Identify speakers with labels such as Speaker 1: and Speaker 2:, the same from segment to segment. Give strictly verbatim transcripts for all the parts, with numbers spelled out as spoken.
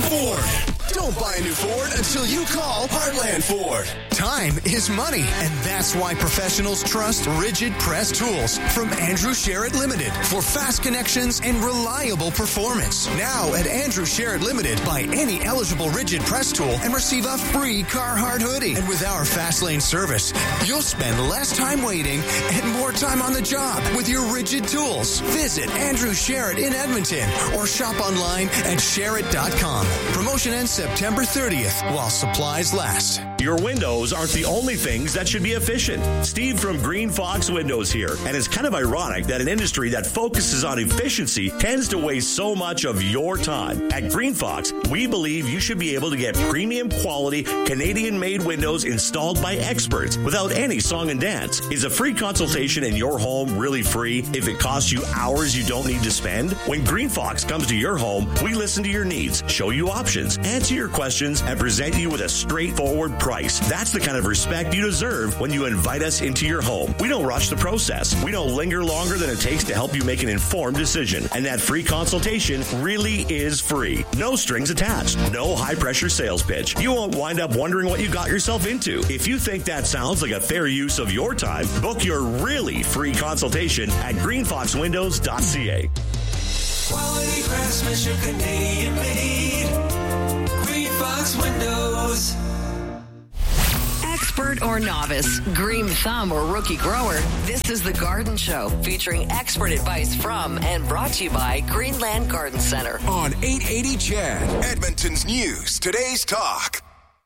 Speaker 1: Ford. Don't buy a new Ford until you call Heartland Ford. Time is money, and that's why professionals trust Rigid Press Tools from Andrew Sherritt Limited for fast connections and reliable performance. Now at Andrew Sherritt Limited, buy any eligible Rigid Press tool and receive a free Carhartt hoodie. And with our Fast Lane service, you'll spend less time waiting and more time on the job with your Rigid tools. Visit Andrew Sherritt in Edmonton or shop online at sherritt dot com. Promotion ends September thirtieth while supplies last.
Speaker 2: Your windows aren't the only things that should be efficient. Steve from Green Fox Windows here, and it's kind of ironic that an industry that focuses on efficiency tends to waste so much of your time. At Green Fox, we believe you should be able to get premium quality Canadian-made windows installed by experts without any song and dance. Is a free consultation in your home really free if it costs you hours you don't need to spend? When Green Fox comes to your home, we listen to your needs, show you options, answer your questions, and present you with a straightforward price. That's the kind of respect you deserve when you invite us into your home. We don't rush the process. We don't linger longer than it takes to help you make an informed decision. And that free consultation really is free. No strings attached. No high-pressure sales pitch. You won't wind up wondering what you got yourself into. If you think that sounds like a fair use of your time, book your really free consultation at green fox windows dot c a.
Speaker 3: Quality craftsmanship, Canadian made. Green Fox Windows.
Speaker 4: Expert or novice, green thumb or rookie grower, this is The Garden Show, featuring expert advice from and brought to you by Greenland Garden Center.
Speaker 1: On eight eighty C H E D, Edmonton's News, Today's Talk.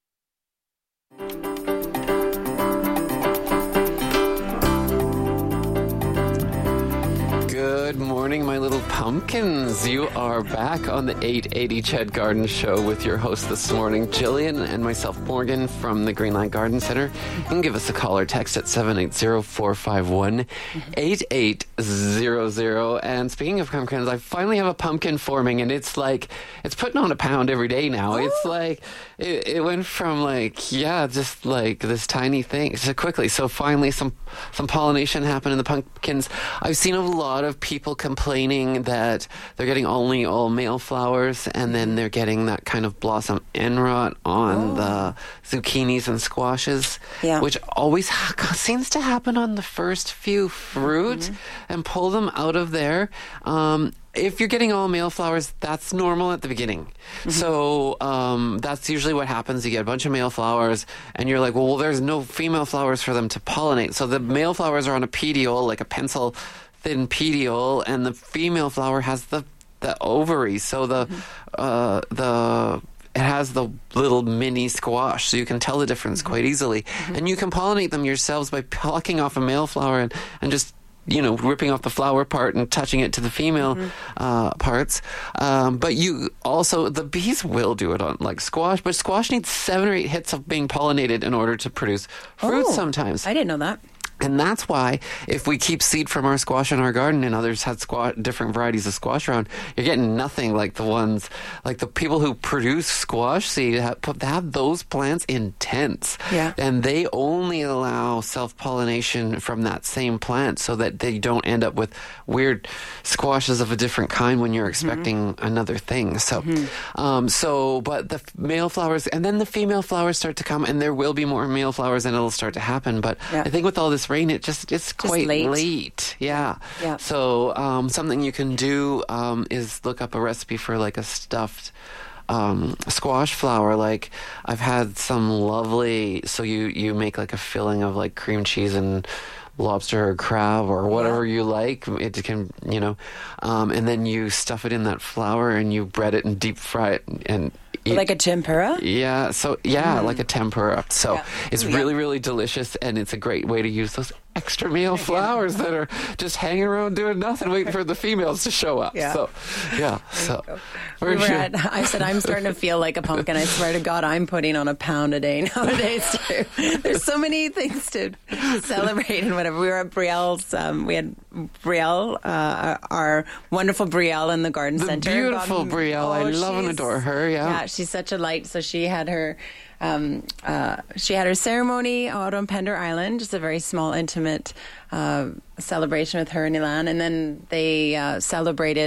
Speaker 5: Good morning, my little pumpkins. You are back on the eight eighty C H E D Garden Show with your host this morning, Jillian, and myself, Morgan, from the Greenland Garden Center. You can give us a call or text at seven eight zero, four five one, eight eight zero zero. And speaking of pumpkins, I finally have a pumpkin forming, and it's like, it's putting on a pound every day now. Oh. It's like, it, it went from like, yeah, just like this tiny thing so quickly. So finally some, some pollination happened in the pumpkins. I've seen a lot of people complaining that they're getting only all male flowers, and then they're getting that kind of blossom end rot on oh. the zucchinis and squashes, yeah. which always ha- seems to happen on the first few fruit, mm-hmm. and pull them out of there. Um, if you're getting all male flowers, that's normal at the beginning. Mm-hmm. So um, that's usually what happens. You get a bunch of male flowers, and you're like, well, well, there's no female flowers for them to pollinate. So the male flowers are on a petiole, like a pencil thin petiole, and the female flower has the the ovary. So the mm-hmm. uh, the it has the little mini squash, so you can tell the difference mm-hmm. quite easily. Mm-hmm. And you can pollinate them yourselves by plucking off a male flower and, and just, you know, ripping off the flower part and touching it to the female mm-hmm. uh, parts. Um, but you also, the bees will do it on like squash, but squash needs seven or eight hits of being pollinated in order to produce fruit
Speaker 6: oh,
Speaker 5: sometimes.
Speaker 6: I didn't know that.
Speaker 5: And that's why if we keep seed from our squash in our garden and others had squash, different varieties of squash around, you're getting nothing like the ones, like the people who produce squash seed have, have those plants in tents.
Speaker 6: Yeah.
Speaker 5: And they only allow self-pollination from that same plant so that they don't end up with weird squashes of a different kind when you're expecting mm-hmm. another thing. So, mm-hmm. um, so, but the male flowers, and then the female flowers start to come, and there will be more male flowers and it'll start to happen. But yeah. I think with all this rain, it just it's quite
Speaker 6: just late.
Speaker 5: late. Yeah.
Speaker 6: yeah.
Speaker 5: So um, something you can do um, is look up a recipe for like a stuffed um, squash flower. Like I've had some lovely. So you you make like a filling of like cream cheese and lobster or crab or whatever yeah. you like. It can, you know, um, and then you stuff it in that flour and you bread it and deep fry it and. Eat.
Speaker 6: Like a tempura?
Speaker 5: Yeah, so yeah, mm. like a tempura. So
Speaker 6: yeah.
Speaker 5: it's
Speaker 6: Ooh,
Speaker 5: really,
Speaker 6: yeah.
Speaker 5: really delicious, and it's a great way to use those extra male flowers that are just hanging around doing nothing, waiting for the females to show up.
Speaker 6: Yeah.
Speaker 5: So, yeah. So,
Speaker 6: we were at, I said, I'm starting to feel like a pumpkin. I swear to God, I'm putting on a pound a day nowadays, too. There's so many things to celebrate and whatever. We were at Brielle's, um, we had Brielle, uh, our wonderful Brielle in the garden
Speaker 5: the
Speaker 6: center.
Speaker 5: Beautiful God, Brielle. Oh, I love and adore her, yeah.
Speaker 6: Yeah, she's such a light. So she had her... Um, uh, she had her ceremony out on Pender Island, just a very small, intimate uh, celebration with her and Ilan. And then they uh, celebrated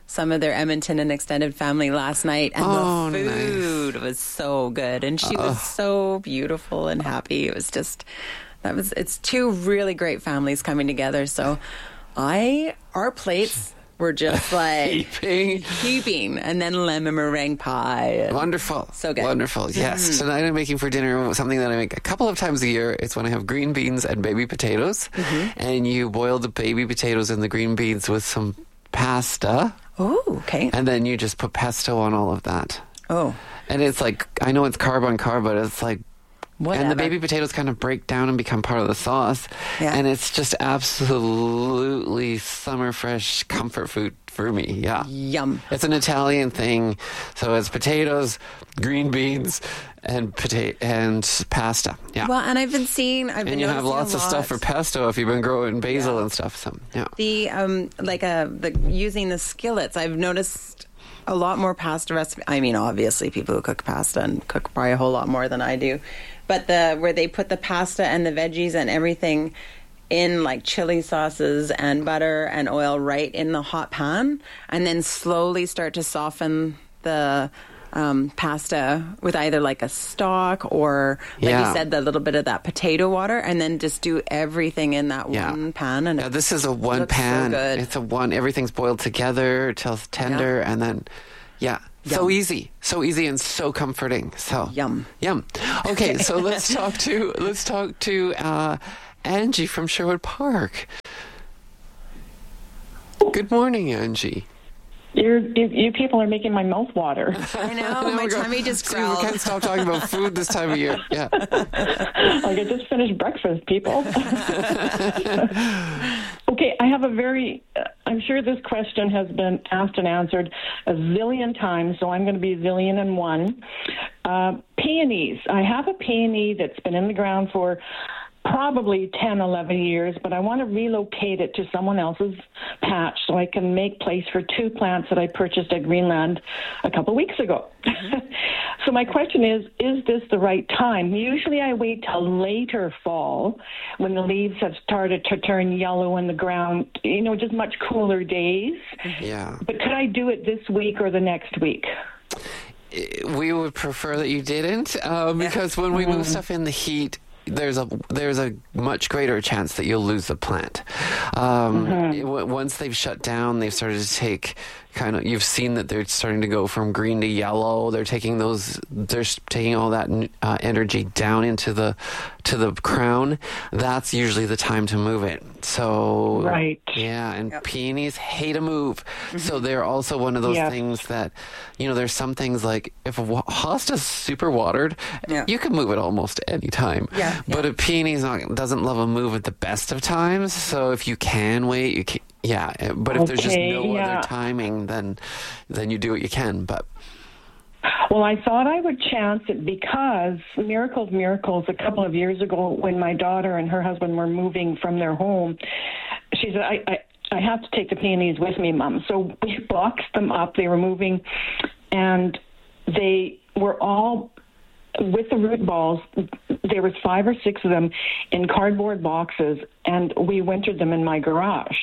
Speaker 6: some of their Edmonton and extended family last night, and
Speaker 5: Oh,
Speaker 6: the food
Speaker 5: nice.
Speaker 6: was so good, and she was so beautiful and happy. It was just that was it's two really great families coming together. So I our plates were just like
Speaker 5: Heaping.
Speaker 6: heaping, and then lemon meringue pie. and-
Speaker 5: Wonderful.
Speaker 6: So good.
Speaker 5: Wonderful. Yes.
Speaker 6: Mm.
Speaker 5: Tonight I'm making for dinner something that I make a couple of times a year. It's when I have green beans and baby potatoes.
Speaker 6: Mm-hmm.
Speaker 5: And you boil the baby potatoes and the green beans with some pasta.
Speaker 6: Oh, okay.
Speaker 5: And then you just put pesto on all of that.
Speaker 6: Oh,
Speaker 5: And it's like, I know it's carb on carb, but it's like,
Speaker 6: whatever.
Speaker 5: and the baby potatoes kind of break down and become part of the sauce.
Speaker 6: Yeah.
Speaker 5: And it's just absolutely summer fresh comfort food for me. Yeah.
Speaker 6: Yum.
Speaker 5: It's an Italian thing. So it's potatoes, green beans, and potato and pasta. Yeah.
Speaker 6: Well, and I've been seeing, I've been
Speaker 5: and you have
Speaker 6: noticing
Speaker 5: lots
Speaker 6: a
Speaker 5: of stuff for
Speaker 6: lot.
Speaker 5: pesto if you've been growing basil
Speaker 6: Yeah.
Speaker 5: and stuff. So, yeah.
Speaker 6: The um like uh the using the skillets, I've noticed a lot more pasta recipes. I mean, obviously, people who cook pasta and cook probably a whole lot more than I do, but the where they put the pasta and the veggies and everything in like chili sauces and butter and oil right in the hot pan, and then slowly start to soften the um, pasta with either like a stock or, like
Speaker 5: Yeah.
Speaker 6: you said, the little bit of that potato water, and then just do everything in that
Speaker 5: Yeah.
Speaker 6: one pan. And
Speaker 5: Yeah,
Speaker 6: it
Speaker 5: this is a one
Speaker 6: looks so
Speaker 5: pan.
Speaker 6: good.
Speaker 5: It's a one. Everything's boiled together till it's tender, and then, yeah, so
Speaker 6: Yum.
Speaker 5: easy, so easy, and so comforting. So
Speaker 6: Yum.
Speaker 5: yum. Okay, so let's talk to let's talk to uh, Angie from Sherwood Park. Good morning, Angie.
Speaker 7: You're, you, you people are making my mouth water.
Speaker 6: I know,
Speaker 5: There
Speaker 6: my
Speaker 5: we go.
Speaker 6: tummy just
Speaker 5: See, we
Speaker 6: growled.
Speaker 5: can't stop talking about food this time of year. Yeah.
Speaker 7: Like I just finished breakfast, people. Okay, I have a very, uh, I'm sure this question has been asked and answered a zillion times, so I'm going to be a zillion and one. Uh, peonies. I have a peony that's been in the ground for probably ten, eleven years, but I want to relocate it to someone else's patch so I can make place for two plants that I purchased at Greenland a couple weeks ago. So my question is, is this the right time? Usually I wait till later fall when the leaves have started to turn yellow in the ground, you know, just much cooler days.
Speaker 5: Yeah.
Speaker 7: But could I do it this week or the next week?
Speaker 5: We would prefer that you didn't, uh, because when we move stuff in the heat, there's a there's a much greater chance that you'll lose the plant. Um, it- w- once they've shut down, they've started to take kind of. You've seen that they're starting to go from green to yellow. They're taking those. They're s- taking all that uh, energy down into the to the crown. That's usually the time to move it. So
Speaker 7: Right.
Speaker 5: yeah, and peonies hate a move. So they're also one of those
Speaker 7: Yeah.
Speaker 5: things that, you know, there's some things like if a wa- hosta's super watered,
Speaker 6: Yeah.
Speaker 5: you can move it almost any time.
Speaker 6: Yeah,
Speaker 5: But a peony's not doesn't love a move at the best of times. So if you can wait, you can, yeah. But if there's just
Speaker 7: Okay,
Speaker 5: no
Speaker 7: yeah.
Speaker 5: other timing, then then you do what you can. But
Speaker 7: Well, I thought I would chance it because miracles, miracles, a couple of years ago when my daughter and her husband were moving from their home, she said, I, I, I have to take the peonies with me, Mom. So we boxed them up. They were moving, and they were all with the root balls. There was five or six of them in cardboard boxes, and we wintered them in my garage.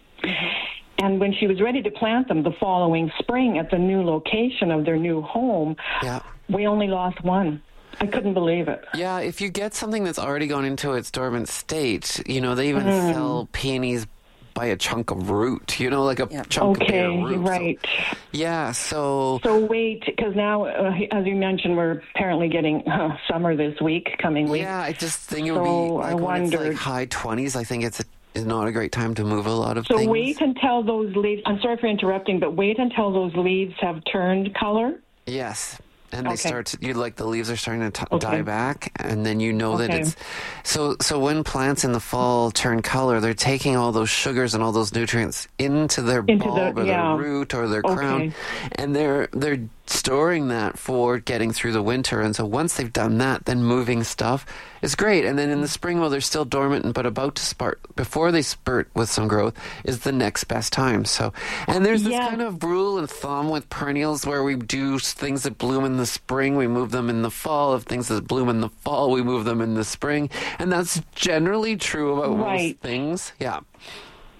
Speaker 7: And when she was ready to plant them the following spring at the new location of their new home,
Speaker 5: yeah.
Speaker 7: we only lost one. I couldn't believe it.
Speaker 5: Yeah, if you get something that's already gone into its dormant state, you know, they even
Speaker 7: Mm.
Speaker 5: sell peonies by a chunk of root, you know, like a
Speaker 6: Yeah.
Speaker 5: chunk of bare
Speaker 7: Okay,
Speaker 5: root. So-
Speaker 7: right.
Speaker 5: yeah, so
Speaker 7: So wait, because now, uh, as you mentioned, we're apparently getting uh, summer this week, coming week.
Speaker 5: yeah, I just think it would
Speaker 7: So
Speaker 5: be
Speaker 7: I
Speaker 5: like when it's like
Speaker 7: wondered-
Speaker 5: high twenties. I think it's a, is not a great time to move a lot of
Speaker 7: So
Speaker 5: things.
Speaker 7: wait until those leaves, I'm sorry for interrupting, but wait until those leaves have turned color.
Speaker 5: Yes. And they
Speaker 7: Okay.
Speaker 5: start to, you like the leaves are starting to t-
Speaker 7: Okay.
Speaker 5: die back, and then you know that
Speaker 7: Okay.
Speaker 5: it's so. So when plants in the fall turn color, they're taking all those sugars and all those nutrients into their
Speaker 7: Into the-
Speaker 5: bulb or
Speaker 7: yeah.
Speaker 5: their root or their
Speaker 7: Okay.
Speaker 5: crown, and they're they're storing that for getting through the winter. And so once they've done that, then moving stuff is great. And then in the spring, while they're still dormant but about to spurt, before they spurt with some growth, is the next best time. So, and there's this
Speaker 7: Yeah.
Speaker 5: kind of rule and thumb with perennials where we do things that bloom in the spring, we move them in the fall. If things that bloom in the fall, we move them in the spring. And that's generally true about
Speaker 7: Right.
Speaker 5: most things. Yeah.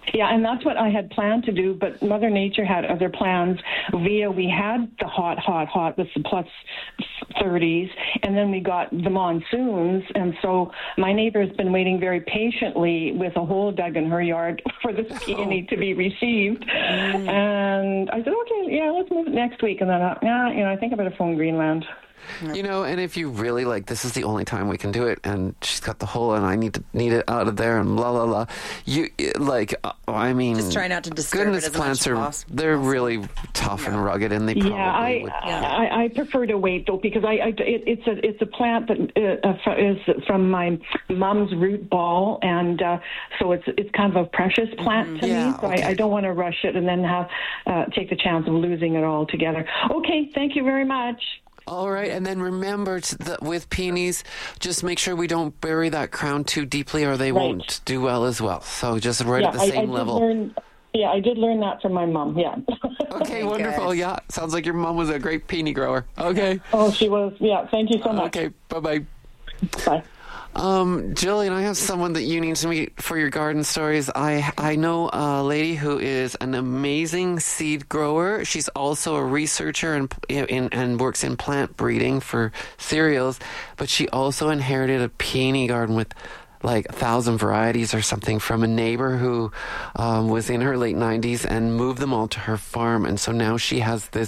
Speaker 7: Yeah, and that's what I had planned to do, but Mother Nature had other plans. Via, we had the hot, hot, hot with the plus thirties, and then we got the monsoons, and so my neighbor has been waiting very patiently with a hole dug in her yard for this peony to be received. Mm. And I said, okay, yeah, let's move it next week. And then, uh, yeah, you know, I think I better phone Greenland.
Speaker 5: You know, and if you really like, this is the only time we can do it, and she's got the hole, and I need to need it out of there, and blah blah blah. You like, uh, I mean,
Speaker 6: just try not to disturb
Speaker 5: goodness
Speaker 6: it as
Speaker 5: plants
Speaker 6: much
Speaker 5: are
Speaker 6: possible.
Speaker 5: They're really tough yeah. and rugged, and they probably
Speaker 7: yeah, I,
Speaker 5: would.
Speaker 7: Yeah. I, I prefer to wait though, because I, I it, it's a it's a plant that uh, is from my mom's root ball, and uh, so it's it's kind of a precious plant mm-hmm. to
Speaker 5: yeah,
Speaker 7: me. So
Speaker 5: okay.
Speaker 7: I, I don't want to rush it and then have uh, take the chance of losing it all together. Okay, thank you very much.
Speaker 5: All right, and then remember to the, with peonies, just make sure we don't bury that crown too deeply, or they right. won't do well as well. So just right
Speaker 7: yeah,
Speaker 5: at the
Speaker 7: I,
Speaker 5: same
Speaker 7: I
Speaker 5: level.
Speaker 7: Learn, yeah, I did learn that from my mom. Yeah.
Speaker 5: Okay, wonderful.
Speaker 6: Good.
Speaker 5: Yeah, sounds like your mom was a great peony grower. Okay.
Speaker 7: Oh, she was. Yeah, thank you so much.
Speaker 5: Okay, bye-bye.
Speaker 7: Bye.
Speaker 5: Um, Jillian, I have someone that you need to meet for your garden stories. I I know a lady who is an amazing seed grower. She's also a researcher and in, and works in plant breeding for cereals, but she also inherited a peony garden with like a thousand varieties or something from a neighbor who um, was in her late nineties and moved them all to her farm. And so now she has this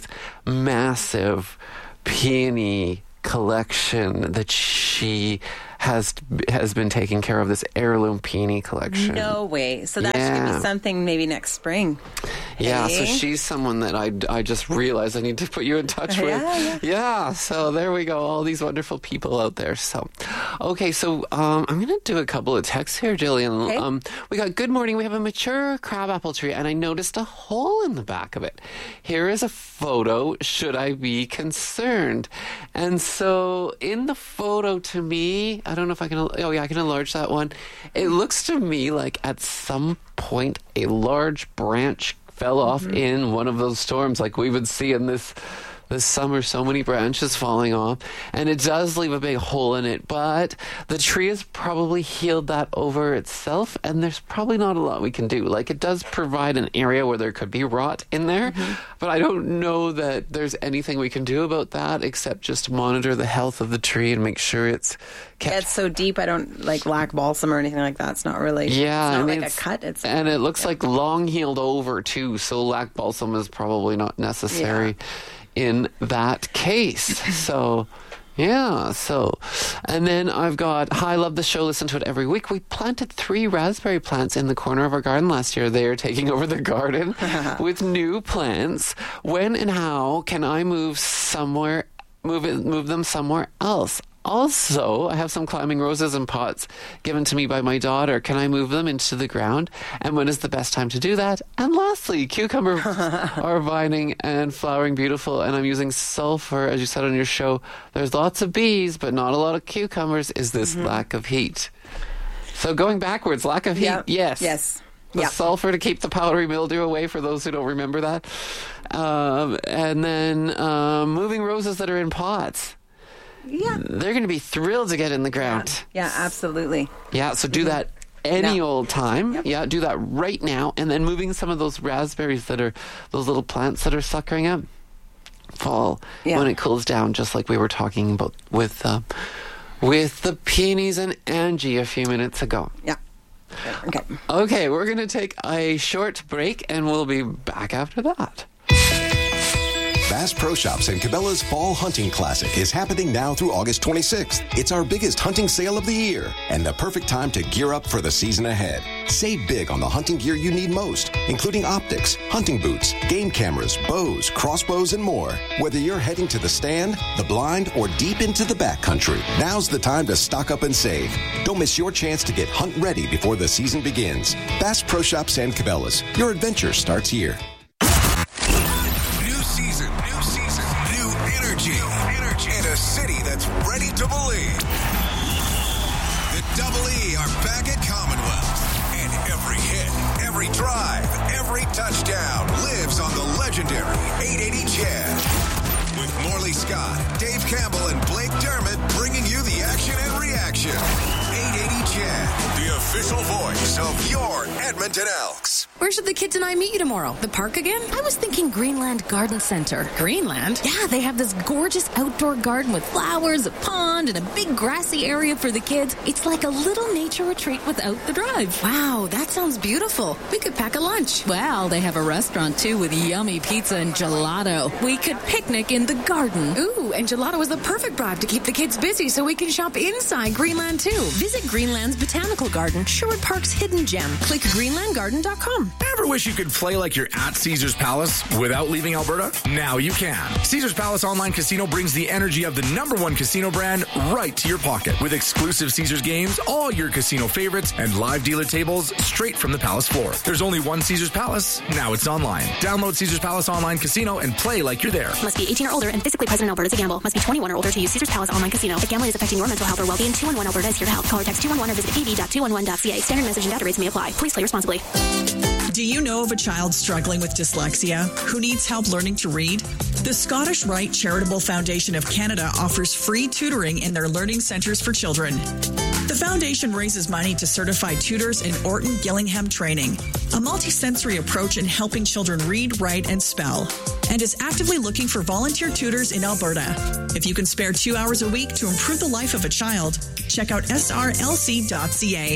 Speaker 5: massive peony collection that she has has been taking care of, this heirloom peony collection.
Speaker 6: No way. So that
Speaker 5: yeah.
Speaker 6: should be something maybe next spring.
Speaker 5: Yeah,
Speaker 6: hey?
Speaker 5: so she's someone that I, I just realized I need to put you in touch with.
Speaker 6: Yeah, yeah.
Speaker 5: yeah, so there we go. All these wonderful people out there. So, okay, so um, I'm going to do a couple of texts here, Jillian.
Speaker 6: Okay.
Speaker 5: Um, we got, good morning. We have a mature crabapple tree, and I noticed a hole in the back of it. Here is a photo. Should I be concerned? And so in the photo, to me, I don't know if I can, oh yeah, I can enlarge that one. It looks to me like at some point a large branch fell off mm-hmm. in one of those storms like we would see in this this summer, so many branches falling off, and it does leave a big hole in it, but the tree has probably healed that over itself, and there's probably not a lot we can do. Like, it does provide an area where there could be rot in there, mm-hmm. but I don't know that there's anything we can do about that except just monitor the health of the tree and make sure it's kept.
Speaker 6: Yeah, it's so deep, I don't like lack balsam or anything like that. It's not really,
Speaker 5: yeah,
Speaker 6: it's not
Speaker 5: and
Speaker 6: like
Speaker 5: it's,
Speaker 6: a cut. It's
Speaker 5: and it looks
Speaker 6: yeah.
Speaker 5: like long healed over too, so lac balsam is probably not necessary. Yeah. In that case. So, yeah, so. And then I've got, hi, love the show, listen to it every week. We planted three raspberry plants in the corner of our garden last year. They are taking over the garden with new plants. When and how can I move somewhere, move it, move them somewhere else? Also, I have some climbing roses in pots given to me by my daughter. Can I move them into the ground? And when is the best time to do that? And lastly, cucumbers are vining and flowering beautiful, and I'm using sulfur, as you said on your show. There's lots of bees, but not a lot of cucumbers. Is this mm-hmm. lack of heat? So going backwards, lack of heat,
Speaker 6: yep.
Speaker 5: yes.
Speaker 6: Yes.
Speaker 5: The yep. sulfur to keep the powdery mildew away, for those who don't remember that. Um, and then uh, moving roses that are in pots.
Speaker 6: Yeah.
Speaker 5: They're going to be thrilled to get in the ground.
Speaker 6: Yeah, yeah, absolutely.
Speaker 5: Yeah, so do that any
Speaker 6: no.
Speaker 5: old time.
Speaker 6: Yep.
Speaker 5: Yeah, do that right now. And then moving some of those raspberries that are, those little plants that are suckering up, fall yeah. when it cools down, just like we were talking about with, uh, with the peonies and Angie a few minutes ago.
Speaker 6: Yeah. Okay.
Speaker 5: Okay, we're going to take a short break, and we'll be back after that.
Speaker 8: Bass Pro Shops and Cabela's Fall Hunting Classic is happening now through August twenty-sixth. It's our biggest hunting sale of the year and the perfect time to gear up for the season ahead. Save big on the hunting gear you need most, including optics, hunting boots, game cameras, bows, crossbows, and more. Whether you're heading to the stand, the blind, or deep into the backcountry, now's the time to stock up and save. Don't miss your chance to get hunt ready before the season begins. Bass Pro Shops and Cabela's. Your adventure starts here.
Speaker 9: Season, new season, new energy, energy, and a city that's ready to believe. The Double E are back at Commonwealth, and every hit, every drive, every touchdown lives on the legendary eight eighty Chad. With Morley Scott, Dave Campbell, and Blake Dermott bringing you the action and reaction. eight eighty Chad, the official voice of your Edmonton Elks.
Speaker 10: Where should the kids and I meet you tomorrow? The park again? I was thinking Greenland Garden Center. Greenland? Yeah, they have this gorgeous outdoor garden with flowers, a pond, and a big grassy area for the kids. It's like a little nature retreat without the drive. Wow, that sounds beautiful. We could pack a lunch. Well, they have a restaurant too with yummy pizza and gelato. We could picnic in the garden. Ooh, and gelato is the perfect bribe to keep the kids busy so we can shop inside Greenland too. Visit Greenland's Botanical Garden, Sherwood Park's hidden gem. Click greenland garden dot com.
Speaker 11: Ever wish you could play like you're at Caesars Palace without leaving Alberta? Now you can. Caesars Palace Online Casino brings the energy of the number one casino brand right to your pocket. With exclusive Caesars games, all your casino favorites, and live dealer tables straight from the Palace floor. There's only one Caesars Palace. Now it's online. Download Caesars Palace Online Casino and play like you're there.
Speaker 12: Must be eighteen or older and physically present in Alberta to gamble. Must be twenty-one or older to use Caesars Palace Online Casino. If gambling is affecting your mental health or well-being, two one one Alberta is here to help. Call or text two one one or visit a v dot two one one dot c a. Standard message and data rates may apply. Please play responsibly.
Speaker 13: Do you know of a child struggling with dyslexia who needs help learning to read? The Scottish Rite Charitable Foundation of Canada offers free tutoring in their learning centres for children. The foundation raises money to certify tutors in Orton Gillingham training, a multisensory approach in helping children read, write, and spell, and is actively looking for volunteer tutors in Alberta. If you can spare two hours a week to improve the life of a child, check out s r l c dot c a.